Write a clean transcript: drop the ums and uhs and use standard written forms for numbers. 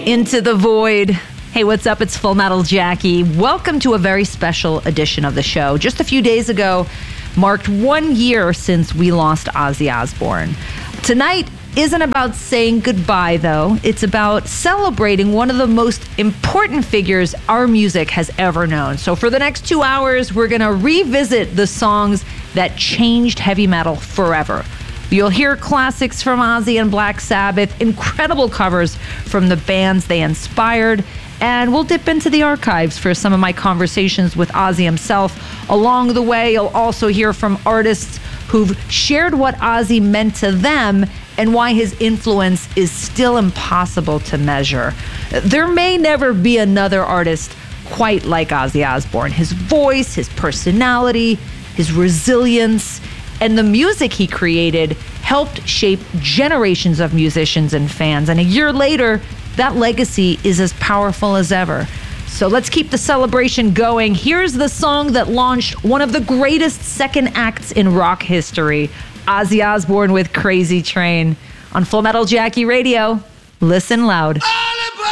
Into the void. Hey, what's up? It's Full Metal Jackie. Welcome to a very special edition of the show. Just a few days ago marked 1 year since we lost Ozzy Osbourne. Tonight isn't about saying goodbye, though. It's about celebrating one of the most important figures our music has ever known. So for the next 2 hours, we're going to revisit the songs that changed heavy metal forever. You'll hear classics from Ozzy and Black Sabbath, incredible covers from the bands they inspired, and we'll dip into the archives for some of my conversations with Ozzy himself. Along the way, you'll also hear from artists who've shared what Ozzy meant to them and why his influence is still impossible to measure. There may never be another artist quite like Ozzy Osbourne. His voice, his personality, his resilience, and the music he created helped shape generations of musicians and fans. And a year later, that legacy is as powerful as ever. So let's keep the celebration going. Here's the song that launched one of the greatest second acts in rock history, Ozzy Osbourne with Crazy Train. On Full Metal Jackie Radio, listen loud.